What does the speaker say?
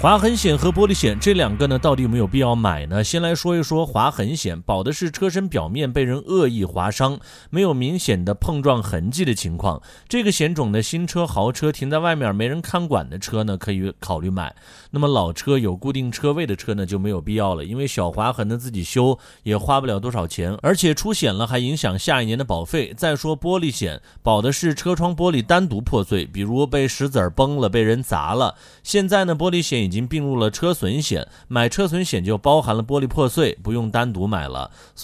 划痕险和玻璃险这两个呢，到底有没有必要买呢？先来说一说划痕险，保的是车身表面被人恶意划伤，没有明显的碰撞痕迹的情况。这个险种的新车、豪车停在外面没人看管的车呢，可以考虑买。那么老车有固定车位的车呢，就没有必要了，因为小划痕呢自己修也花不了多少钱，而且出险了还影响下一年的保费。再说玻璃险，保的是车窗玻璃单独破碎，比如被石子崩了、被人砸了。现在呢，玻璃险已经并入了车损险，买车损险就包含了玻璃破碎，不用单独买了。